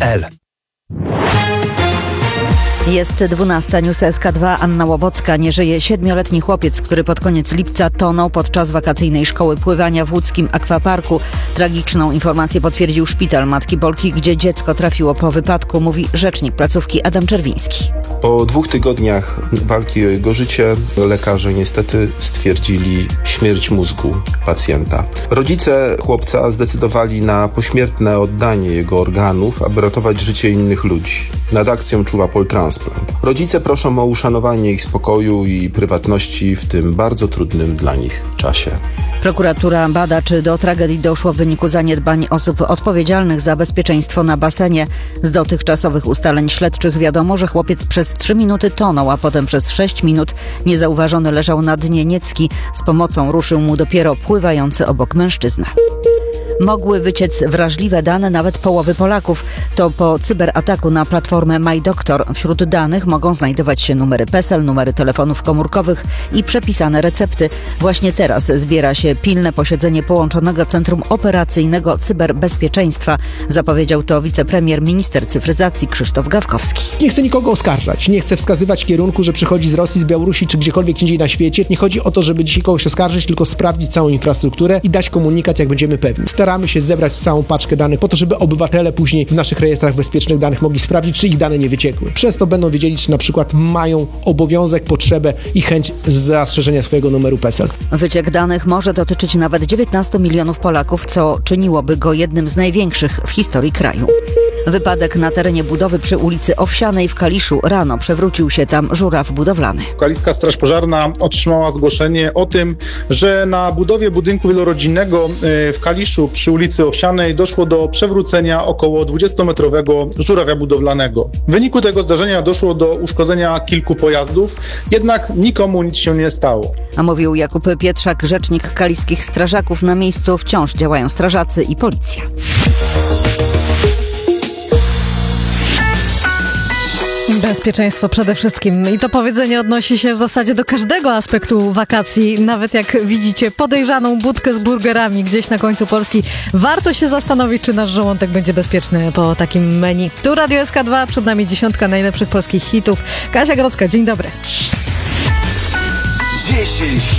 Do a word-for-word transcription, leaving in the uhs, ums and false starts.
l. Jest dwunasta, news S K dwa, Anna Łobocka. Nie żyje siedmioletni chłopiec, który pod koniec lipca tonął podczas wakacyjnej szkoły pływania w łódzkim akwaparku. Tragiczną informację potwierdził szpital Matki Polki, gdzie dziecko trafiło po wypadku, mówi rzecznik placówki Adam Czerwiński. Po dwóch tygodniach walki o jego życie lekarze niestety stwierdzili śmierć mózgu pacjenta. Rodzice chłopca zdecydowali na pośmiertne oddanie jego organów, aby ratować życie innych ludzi. Nad akcją czuwa Poltransplant. Rodzice proszą o uszanowanie ich spokoju i prywatności w tym bardzo trudnym dla nich czasie. Prokuratura bada, czy do tragedii doszło w wyniku zaniedbań osób odpowiedzialnych za bezpieczeństwo na basenie. Z dotychczasowych ustaleń śledczych wiadomo, że chłopiec przez trzy minuty tonął, a potem przez sześć minut niezauważony leżał na dnie Niecki. Z pomocą ruszył mu dopiero pływający obok mężczyzna. Mogły wyciec wrażliwe dane nawet połowy Polaków. To po cyberataku na platformę MyDoktor. Wśród danych mogą znajdować się numery PESEL, numery telefonów komórkowych i przepisane recepty. Właśnie teraz zbiera się pilne posiedzenie Połączonego Centrum Operacyjnego Cyberbezpieczeństwa. Zapowiedział to wicepremier, minister cyfryzacji Krzysztof Gawkowski. Nie chcę nikogo oskarżać, nie chcę wskazywać kierunku, że przychodzi z Rosji, z Białorusi czy gdziekolwiek indziej na świecie. Nie chodzi o to, żeby dzisiaj kogoś oskarżyć, tylko sprawdzić całą infrastrukturę i dać komunikat, jak będziemy pewni. Staramy się zebrać całą paczkę danych po to, żeby obywatele później w naszych rejestrach bezpiecznych danych mogli sprawdzić, czy ich dane nie wyciekły. Przez to będą wiedzieli, czy na przykład mają obowiązek, potrzebę i chęć zastrzeżenia swojego numeru PESEL. Wyciek danych może dotyczyć nawet dziewiętnastu milionów Polaków, co czyniłoby go jednym z największych w historii kraju. Wypadek na terenie budowy przy ulicy Owsianej w Kaliszu. Rano przewrócił się tam żuraw budowlany. Kaliska Straż Pożarna otrzymała zgłoszenie o tym, że na budowie budynku wielorodzinnego w Kaliszu przy ulicy Owsianej doszło do przewrócenia około dwudziestometrowego żurawia budowlanego. W wyniku tego zdarzenia doszło do uszkodzenia kilku pojazdów, jednak nikomu nic się nie stało. A mówił Jakub Pietrzak, rzecznik kaliskich strażaków. Na miejscu wciąż działają strażacy i policja. Bezpieczeństwo przede wszystkim. I to powiedzenie odnosi się w zasadzie do każdego aspektu wakacji. Nawet jak widzicie podejrzaną budkę z burgerami gdzieś na końcu Polski, warto się zastanowić, czy nasz żołądek będzie bezpieczny po takim menu. Tu Radio S K dwa, przed nami dziesiątka najlepszych polskich hitów. Kasia Grodzka, dzień dobry. dziesięć